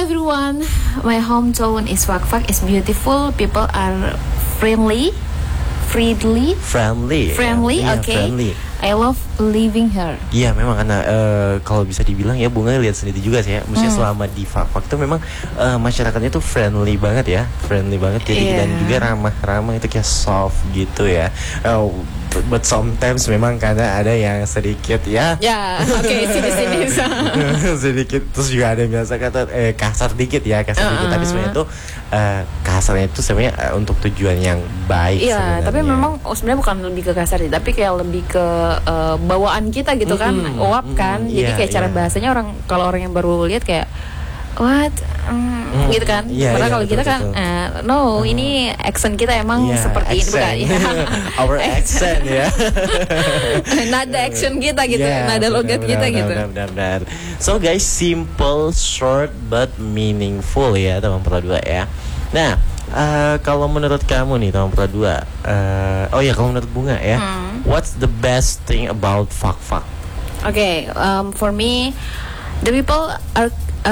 everyone, my hometown is Fakfak. It's beautiful. People are friendly. Friendly. Yeah, okay. Friendly. I love living here. Iya, memang karena kalau bisa dibilang ya, Bunga lihat sendiri juga sih ya. Maksudnya selama di Fakfak itu memang masyarakatnya tuh friendly banget ya, Jadi dan juga ramah itu kayak soft gitu ya. But sometimes memang kadang ada yang sedikit ya. Ya, oke, sini. Sedikit, terus juga ada yang biasa kata kasar dikit. Tapi sebenarnya itu kasarnya itu sebenarnya untuk tujuan yang baik. Iya, tapi memang sebenarnya bukan lebih ke kasar sih, tapi kayak lebih ke bawaan kita gitu kan, uap kan. Jadi kayak cara bahasanya kalau orang yang baru lihat kayak what gitu kan. Padahal kalau kita kan ini accent kita emang seperti ini bukan ya. Our accent ya. Nada action kita gitu, nada logat kita gitu. Benar. So guys, simple, short but meaningful ya teman Pro 2 ya. Nah, kalau menurut kamu nih teman Pro 2, kalau menurut Bunga ya, what's the best thing about Fakfak? Okay, for me, the people are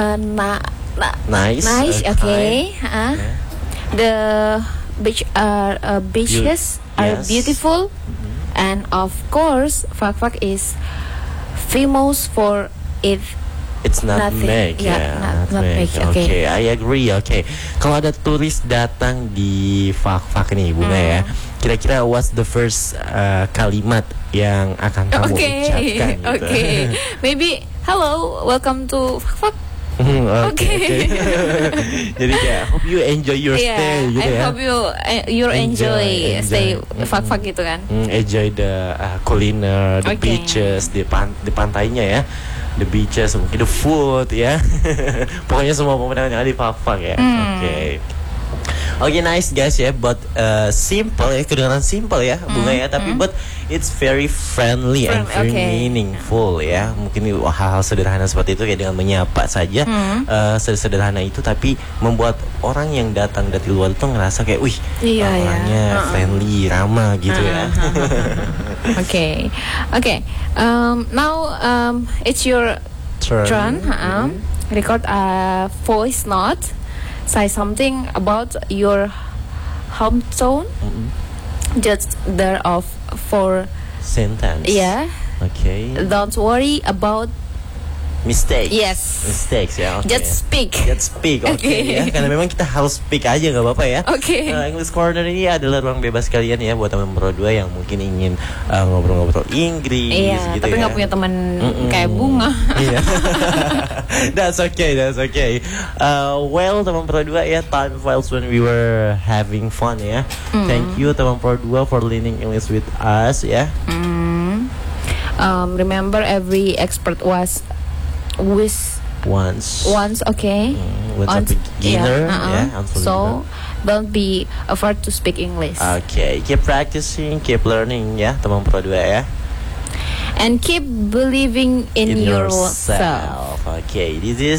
nice. Okay. The beaches are beautiful, and of course, Fakfak is famous for It's nutmeg. Nutmeg. Okay, I agree. Okay, kalau ada turis datang di Fakfak nih, Bunga ya, kira-kira what's the first kalimat yang akan kamu ucapkan? Gitu? Maybe hello, welcome to Fakfak. Okay. Jadi kayak hope you enjoy your stay gitu I hope you enjoy stay Fakfak gitu kan. Enjoy the culiner, the beaches, di pantainya ya. The beaches, mungkin the food ya. Pokoknya semua pemandangan yang ada di Fakfak ya. Oke, nice guys ya, but simple ya, kedengaran simple ya Bunga ya, tapi but it's very friendly and very meaningful ya. Mungkin hal-hal sederhana seperti itu kayak dengan menyapa saja, sederhana itu tapi membuat orang yang datang dari luar itu ngerasa kayak, wih, orangnya friendly, ramah gitu ya. Okay. Now it's your turn. Record a voice note. Say something about your hometown. Just there of 4 sentence. Yeah. Okay. Don't worry about mistakes ya. Just speak. Okay. Ya, karena memang kita harus speak aja, nggak apa-apa ya. English Corner ini adalah ruang bebas kalian ya buat teman Pro 2 yang mungkin ingin ngobrol-ngobrol Inggris gitu tapi nggak punya teman kayak Bunga. That's okay. Well, teman Pro 2 ya, time flies when we were having fun ya. Thank you teman Pro 2 for learning English with us ya. Remember, every expert was once okay. Once a beginner so don't be afraid to speak English. Okay, keep practicing, keep learning ya teman Pro 2 ya. And keep believing in yourself. Okay, this is